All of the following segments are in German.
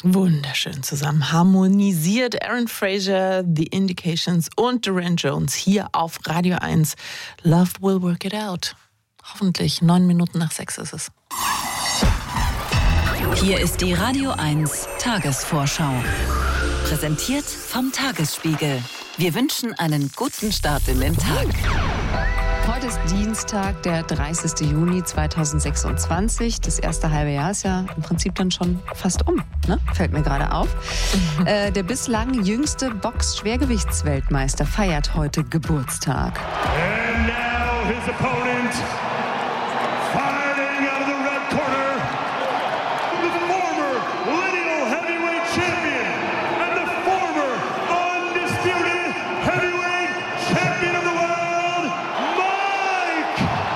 Wunderschön zusammen harmonisiert Aaron Fraser, The Indications und Duran Jones hier auf Radio 1. Love will work it out. Hoffentlich 9 Minuten nach 6 ist es. Hier ist die Radio 1 Tagesvorschau. Präsentiert vom Tagesspiegel. Wir wünschen einen guten Start in den Tag. Heute ist Dienstag, der 30. Juni 2026. Das erste halbe Jahr ist ja im Prinzip dann schon fast um, ne? Fällt mir gerade auf. Der bislang jüngste Box-Schwergewichtsweltmeister feiert heute Geburtstag. And now his opponent, fighting out of the red corner, the former lineal heavyweight champion and the former undisputed heavyweight champion of the world, Mike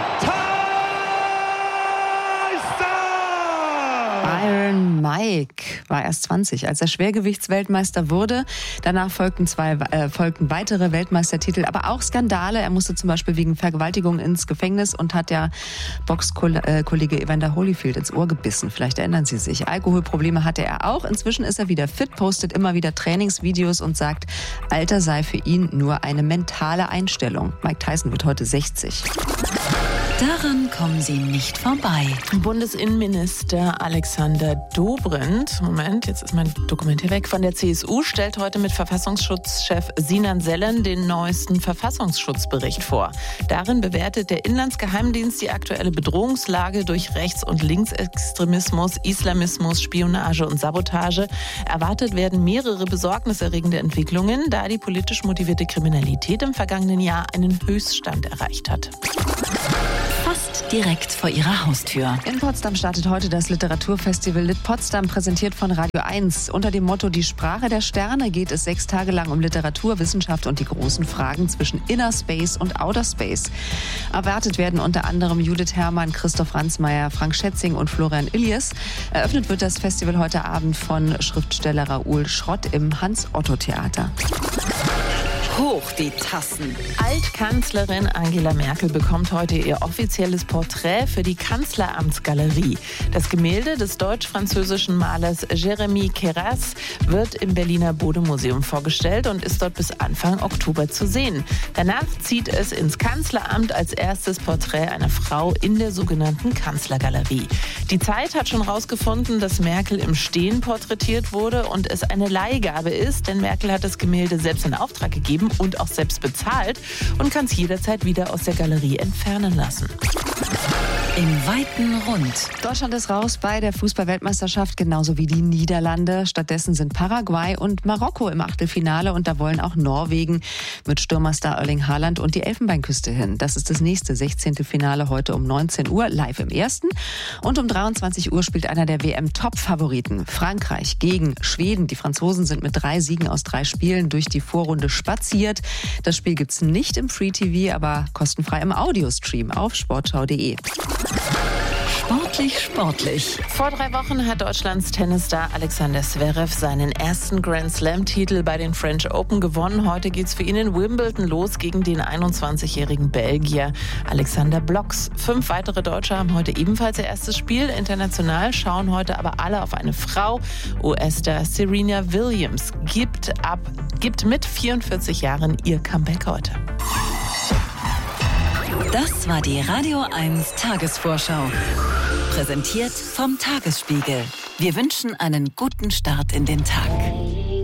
Tyson! Iron Mike war erst 20, als er Schwergewichtsweltmeister wurde. Danach folgten weitere Weltmeistertitel, aber auch Skandale. Er musste zum Beispiel wegen Vergewaltigung ins Gefängnis und hat der Boxkollege Evander Holyfield ins Ohr gebissen. Vielleicht erinnern Sie sich. Alkoholprobleme hatte er auch. Inzwischen ist er wieder fit, postet immer wieder Trainingsvideos und sagt, Alter sei für ihn nur eine mentale Einstellung. Mike Tyson wird heute 60. Daran kommen Sie nicht vorbei. Bundesinnenminister Alexander Dobrindt, Moment, jetzt ist mein Dokument hier weg, von der CSU, stellt heute mit Verfassungsschutzchef Sinan Sellen den neuesten Verfassungsschutzbericht vor. Darin bewertet der Inlandsgeheimdienst die aktuelle Bedrohungslage durch Rechts- und Linksextremismus, Islamismus, Spionage und Sabotage. Erwartet werden mehrere besorgniserregende Entwicklungen, da die politisch motivierte Kriminalität im vergangenen Jahr einen Höchststand erreicht hat. Fast direkt vor Ihrer Haustür. In Potsdam startet heute das Literaturfestival Lit Potsdam, präsentiert von Radio 1. Unter dem Motto Die Sprache der Sterne geht es 6 Tage lang um Literatur, Wissenschaft und die großen Fragen zwischen Inner Space und Outer Space. Erwartet werden unter anderem Judith Herrmann, Christoph Ransmayr, Frank Schätzing und Florian Illies. Eröffnet wird das Festival heute Abend von Schriftsteller Raoul Schrott im Hans-Otto-Theater. Hoch die Tassen. Altkanzlerin Angela Merkel bekommt heute ihr offizielles Porträt für die Kanzleramtsgalerie. Das Gemälde des deutsch-französischen Malers Jérémy Queyras wird im Berliner Bode-Museum vorgestellt und ist dort bis Anfang Oktober zu sehen. Danach zieht es ins Kanzleramt als erstes Porträt einer Frau in der sogenannten Kanzlergalerie. Die Zeit hat schon herausgefunden, dass Merkel im Stehen porträtiert wurde und es eine Leihgabe ist, denn Merkel hat das Gemälde selbst in Auftrag gegeben und auch selbst bezahlt und kann es jederzeit wieder aus der Galerie entfernen lassen. Im weiten Rund. Deutschland ist raus bei der Fußball-Weltmeisterschaft, genauso wie die Niederlande. Stattdessen sind Paraguay und Marokko im Achtelfinale und da wollen auch Norwegen mit Stürmerstar Erling Haaland und die Elfenbeinküste hin. Das ist das nächste 16. Finale heute um 19 Uhr, live im ersten. Und um 23 Uhr spielt einer der WM-Top-Favoriten, Frankreich gegen Schweden. Die Franzosen sind mit 3 Siegen aus 3 Spielen durch die Vorrunde spaziert. Das Spiel gibt's nicht im Free-TV, aber kostenfrei im Audiostream auf sportschau.de. Sportlich. Vor 3 Wochen hat Deutschlands Tennisstar Alexander Zverev seinen ersten Grand Slam-Titel bei den French Open gewonnen. Heute geht's für ihn in Wimbledon los gegen den 21-jährigen Belgier Alexander Blocks. 5 weitere Deutsche haben heute ebenfalls ihr erstes Spiel. International schauen heute aber alle auf eine Frau. US-Star Serena Williams gibt mit 44 Jahren ihr Comeback heute. Das war die Radio 1 Tagesvorschau. Präsentiert vom Tagesspiegel. Wir wünschen einen guten Start in den Tag.